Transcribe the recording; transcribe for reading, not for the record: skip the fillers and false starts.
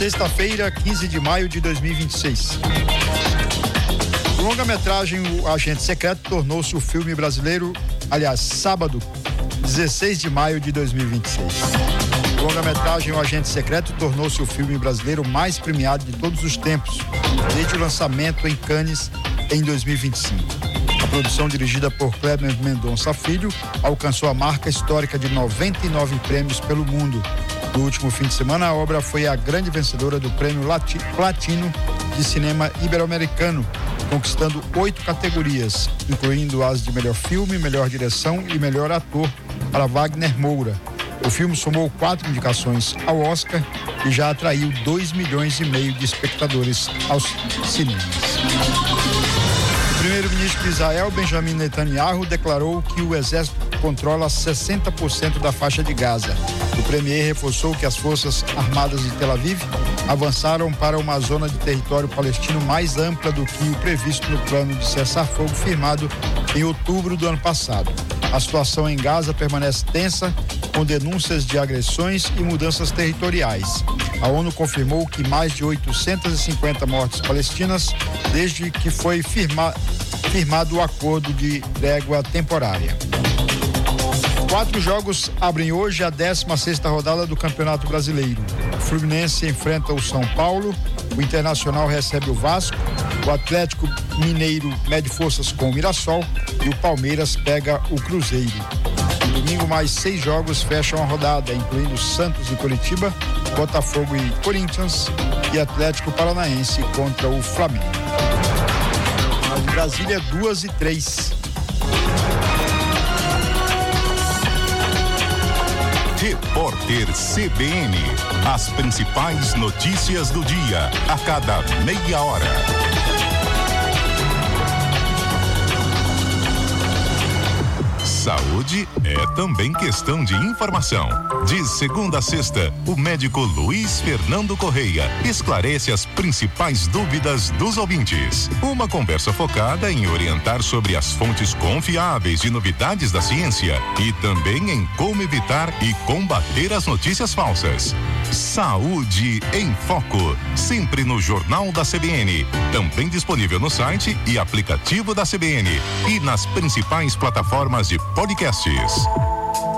Sexta-feira, 15 de maio de 2026. O longa-metragem O Agente Secreto tornou-se o filme brasileiro, sábado, 16 de maio de 2026. O longa-metragem O Agente Secreto tornou-se o filme brasileiro mais premiado de todos os tempos, desde o lançamento em Cannes em 2025. A produção, dirigida por Kleber Mendonça Filho, alcançou a marca histórica de 99 prêmios pelo mundo. No último fim de semana, a obra foi a grande vencedora do Prêmio Platino de Cinema Ibero-Americano, conquistando 8 categorias, incluindo as de melhor filme, melhor direção e melhor ator para Wagner Moura. O filme somou 4 indicações ao Oscar e já atraiu 2,5 milhões de espectadores aos cinemas. O primeiro-ministro de Israel, Benjamin Netanyahu, declarou que o exército controla 60% da faixa de Gaza. O premier reforçou que as forças armadas de Tel Aviv avançaram para uma zona de território palestino mais ampla do que o previsto no plano de cessar-fogo firmado em outubro do ano passado. A situação em Gaza permanece tensa, com denúncias de agressões e mudanças territoriais. A ONU confirmou que mais de 850 mortes palestinas desde que foi firmado o acordo de trégua temporária. 4 jogos abrem hoje a 16ª rodada do Campeonato Brasileiro. O Fluminense enfrenta o São Paulo, o Internacional recebe o Vasco, o Atlético Mineiro mede forças com o Mirassol e o Palmeiras pega o Cruzeiro. No domingo, mais 6 jogos fecham a rodada, incluindo Santos e Coritiba, Botafogo e Corinthians e Atlético Paranaense contra o Flamengo. Em Brasília, 2h03. Repórter CBN. As principais notícias do dia, a cada meia hora. Saúde é também questão de informação. De segunda a sexta, o médico Luiz Fernando Correia esclarece as principais dúvidas dos ouvintes. Uma conversa focada em orientar sobre as fontes confiáveis de novidades da ciência e também em como evitar e combater as notícias falsas. Saúde em Foco, sempre no Jornal da CBN, também disponível no site e aplicativo da CBN e nas principais plataformas de podcasts.